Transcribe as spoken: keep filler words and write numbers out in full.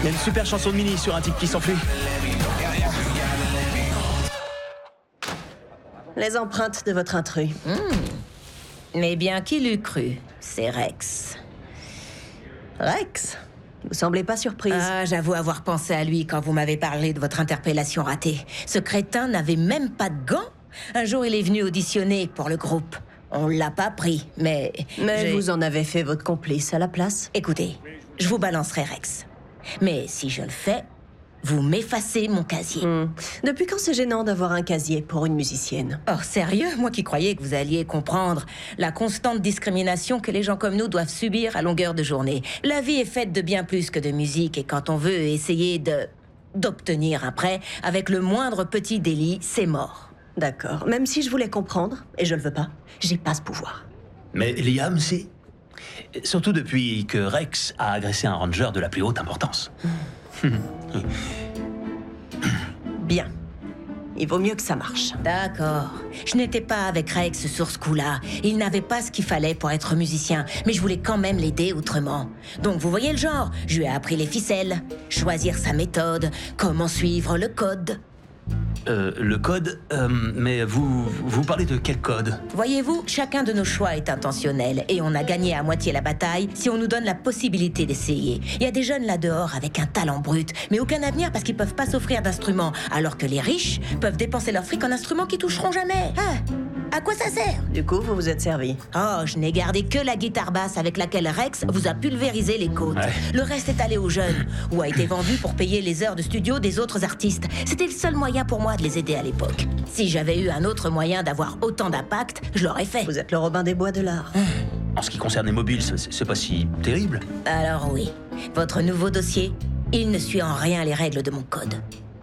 Il y a une super chanson de Mini sur un type qui s'enfuit. Les empreintes de votre intrus. Mmh. Mais bien qui l'eût cru, c'est Rex. Rex, vous semblez pas surprise. Ah, j'avoue avoir pensé à lui quand vous m'avez parlé de votre interpellation ratée. Ce crétin n'avait même pas de gants. Un jour, il est venu auditionner pour le groupe. On l'a pas pris, mais... Mais j'ai- vous en avez fait votre complice à la place. Écoutez, je vous balancerai Rex. Mais si je le fais, vous m'effacez mon casier. Hmm. Depuis quand c'est gênant d'avoir un casier pour une musicienne? Oh, sérieux? Moi qui croyais que vous alliez comprendre la constante discrimination que les gens comme nous doivent subir à longueur de journée. La vie est faite de bien plus que de musique, et quand on veut essayer de... d'obtenir un prêt, avec le moindre petit délit, c'est mort. D'accord. Même si je voulais comprendre, et je le veux pas, j'ai pas ce pouvoir. Mais Liam, c'est... Surtout depuis que Rex a agressé un ranger de la plus haute importance. Bien. Il vaut mieux que ça marche. D'accord. Je n'étais pas avec Rex sur ce coup-là. Il n'avait pas ce qu'il fallait pour être musicien, mais je voulais quand même l'aider autrement. Donc vous voyez le genre, je lui ai appris les ficelles, choisir sa méthode, comment suivre le code. Euh, le code... euh, mais vous... vous parlez de quel code? Voyez-vous, chacun de nos choix est intentionnel et on a gagné à moitié la bataille si on nous donne la possibilité d'essayer. Il y a des jeunes là dehors avec un talent brut, mais aucun avenir parce qu'ils peuvent pas s'offrir d'instruments, alors que les riches peuvent dépenser leur fric en instruments qui toucheront jamais. Ah, à quoi ça sert? Du coup, vous vous êtes servi. Oh, je n'ai gardé que la guitare basse avec laquelle Rex vous a pulvérisé les côtes. Ouais. Le reste est allé aux jeunes, ou a été vendu pour payer les heures de studio des autres artistes. C'était le seul moyen pour moi de les aider à l'époque. Si j'avais eu un autre moyen d'avoir autant d'impact, je l'aurais fait. Vous êtes le Robin des Bois de l'art. En ce qui concerne les mobiles, c'est c'est pas si terrible. Alors oui, votre nouveau dossier, il ne suit en rien les règles de mon code.